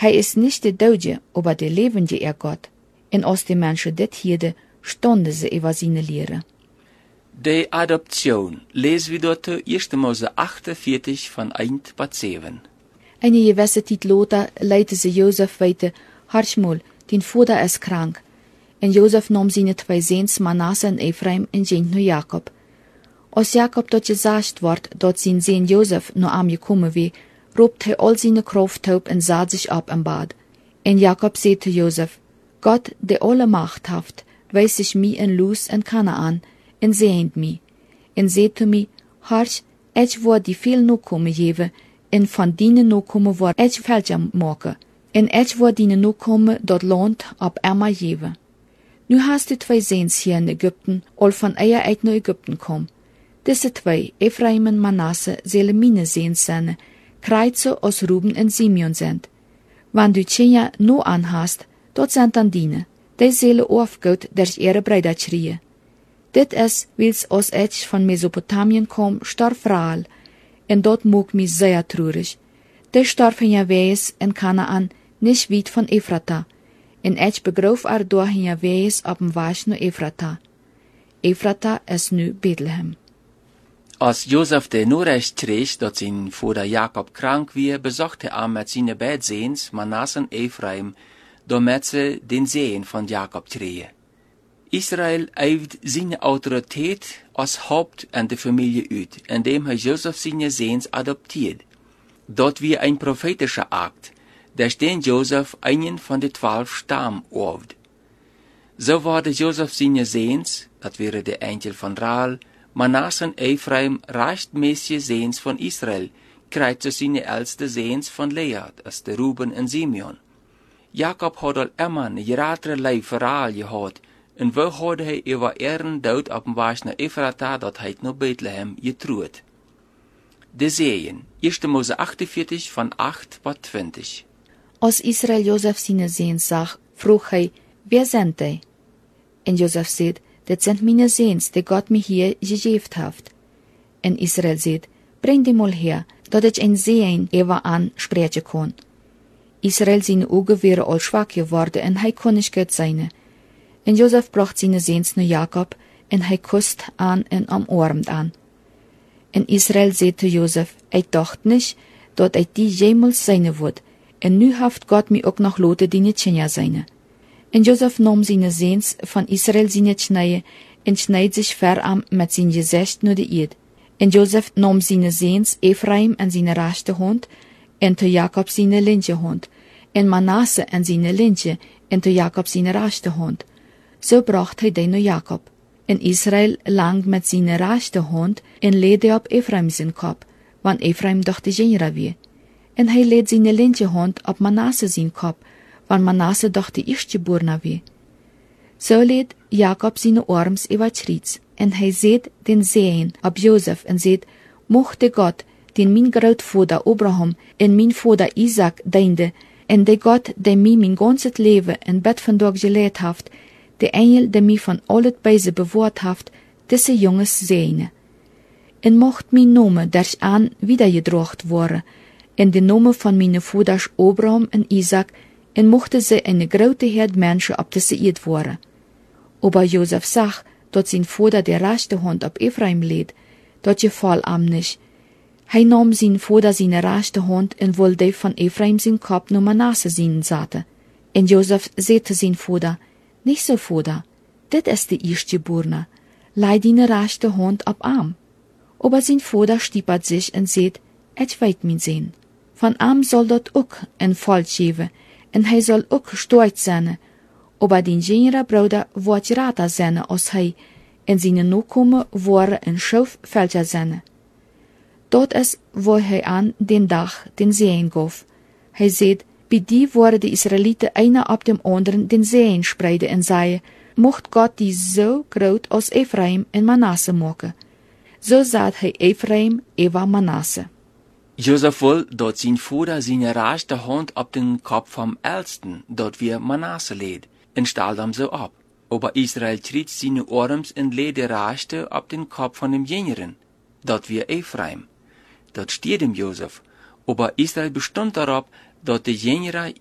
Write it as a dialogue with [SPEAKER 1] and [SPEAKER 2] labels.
[SPEAKER 1] Hij is niet de dode, aber de levende God. En als de mensen dit hielden, stonden ze over zijn leren.
[SPEAKER 2] De Adoption lesen wir dort 1. Mose 48 von 1 bis 7.
[SPEAKER 1] Eine gewisse tijd later leidde ze Jozef weiter, Harschmol, den Vater ist krank. En Jozef nam zijn twee zoons Manasse en Ephraim en ging naar Jacob. Als Jacob dort gesagt wordt dat zijn zoon Jozef naar hem gekommen wie, roept hij al zijn kracht op en zat zich op en bad. En Jacob zei te Jozef, Gott, der alle Macht haft, weist sich mi in Luz en Kanaan, en zehend mi. En zei te mi, Harsch, ich word die veel nakomen geven, en van die nakomen word ich veldje maken. En ich word die nakomen dat land op Emma geven. Nu hast du twee zoons hier in Ägypten, al van eier uit naar Ägypten kom. Diese twee, Ephraim en Manasse, zullen meine zoons zijn, Kreuze als Ruben en Simeon sind. Wann du Tjenja no anhast, dort sind dann diene. Die zullen aufgeut durch ihre Brüder schreien. Dit is, wils als ich von Mesopotamien kom, starf Raal, en dort moog mich sehr traurig. Die starf in Jawees en Kanaan, nicht weit von Ephrata, en ich begrauf door in Jawees op dem Weg naar Ephrata. Ephrata is nu Bethlehem.
[SPEAKER 2] Als Josef de Norecht kreeg dat zijn vader Jacob krank weer, bezocht hij met zijn beide zoons, Manasse en Ephraim, damit ze den Segen von Jacob kregen. Israel heeft zijn autoriteit als Haupt an de Familie uit, indem hij Josef zijn zoons adoptiert. Dat weer een prophetische Akt, der den Josef einen von de 12 Stamm orft. So worden Josef zijn zoons, dat wäre de Engel von Raal, Manasse en Ephraim rechtmäßige Zoons von Israel, krijgt zijn älteste Zoons von Lea, als de Ruben en Simeon. Jacob had al immer een gratere lijf verhaal gehad, en wel had hij over ihren dood op een weg naar Ephrata, dat hij naar Bethlehem getrouwd. De Segen, 1. Mose 48 von 8 bis 20.
[SPEAKER 1] Als Israel Josef zijn zoons zag, vroeg hij, wer sind die? En Josef zei, dit sind meine zoons, die Gott mir hier gegeven heeft. En Israel zei, breng die mal her, dat ich een Segen over aan spreken kon. Israel zijn ogen waren al schwach geworden en hij kon niet goed zijn. En Josef bracht zijn zoons naar Jacob en hij kust aan en omarmt aan. En Israel zei te Josef, ik dacht niet dat ik die jemals zijn wordt, en nu heeft God mij ook nog laten die niet zijn. En Josef nam zijn zoons van Israel zijn snijden en schneid zich verarm met zijn gezicht naar de eerd. En Josef nam zijn zoons Ephraim en zijn rechte hand, en te Jacob zijn linke hand, en Manasse en zijn linke, en te Jacob zijn rechte hand. Zo bracht hij die naar Jacob. En Israel lang met zijn rechte hand en leed op Ephraim zijn kop, want Ephraim dacht de jongere weer. En hij leed zijn linke hand op Manasse zijn kop, want Manasse dacht de eerstgeborene weer. Zo leed Jacob zijn arms überschrieds, en hij zet den Segen op Josef en zet, mocht de God, den mijn grootvader Abraham en mijn vader Isaac diende, en de God, die mij mijn ganze leven en bed vandaag geleid heeft, de engel, die mij van al het bijze bewaard heeft, deze jongens zegenen. En mocht mijn naam daaraan wiedergedracht worden, en de namen van mijn vaders Abraham en Isaac, en mochten ze een grote herd mensen op deze eerd worden. Aber Josef zag dat zijn vader de rechte hand op Ephraim leed, dat geval hem niet. Hij nam zijn vader zijn rechte hand en wilde van Ephraim zijn kop naar Manasse zien zetten. En Josef zei te zijn vader, niet zo vader, dit is de eerstgeborene, leid die rechte hand op hem. Aber zijn vader stiepert zich en zei, ik weet mijn zin. Van hem zal dat ook een volk geven, en hij zal ook stolz zijn. Aber den jongere broeder wordt rater zijn als hij, en zijn nakomen worden een schoofveldje zijn. Dat is waar hij aan den dag den Segen gaf. Hij zei, bij die worden de Israëlieten einer op dem anderen den Segen spreiden en zeiden, mocht God die zo groot als Ephraim en Manasse maken. Zo zat hij Ephraim over Manasse.
[SPEAKER 2] Josef wil dat zijn vader zijn rechte hand op den kop vom Ältesten, dat wir Manasse leed, en stal hem zo op. Aber Israel tritt zijn arms en leed de rechte op den kop van dem jüngeren, dat wir Ephraim. Dat steht dem Josef, aber Israel bestond daarop dat de jüngere